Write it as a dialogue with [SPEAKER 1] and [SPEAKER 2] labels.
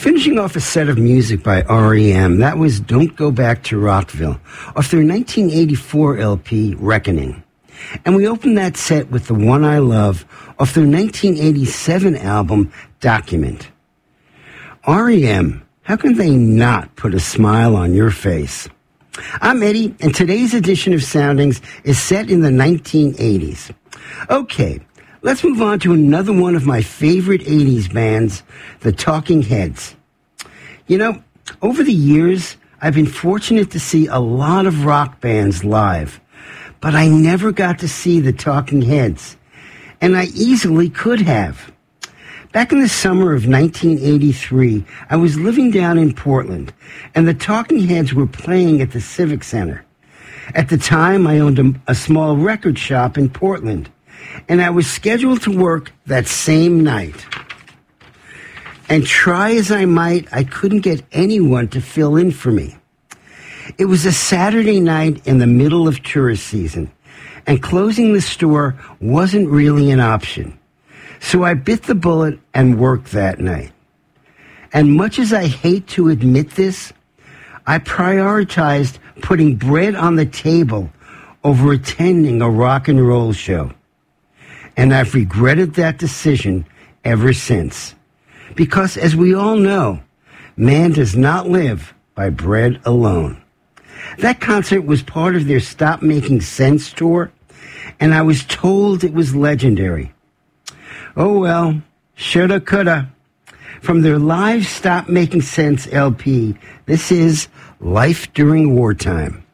[SPEAKER 1] Finishing off a set of music by REM, that was Don't Go Back to Rockville, off their 1984 LP, Reckoning. And we opened that set with The One I Love, off their 1987 album, Document. REM, how can they not put a smile on your face? I'm Eddie, and today's edition of Soundings is set in the 1980s. Okay, let's move on to another one of my favorite 80s bands, the Talking Heads. You know, over the years, I've been fortunate to see a lot of rock bands live, but I never got to see the Talking Heads, and I easily could have. Back in the summer of 1983, I was living down in Portland, and the Talking Heads were playing at the Civic Center. At the time, I owned a small record shop in Portland, and I was scheduled to work that same night. And try as I might, I couldn't get anyone to fill in for me. It was a Saturday night in the middle of tourist season, and closing the store wasn't really an option. So I bit the bullet and worked that night. And much as I hate to admit this, I prioritized putting bread on the table over attending a rock and roll show. And I've regretted that decision ever since. Because as we all know, man does not live by bread alone. That concert was part of their Stop Making Sense tour, and I was told it was legendary. Oh well, shoulda, coulda. From their live Stop Making Sense LP, this is Life During Wartime.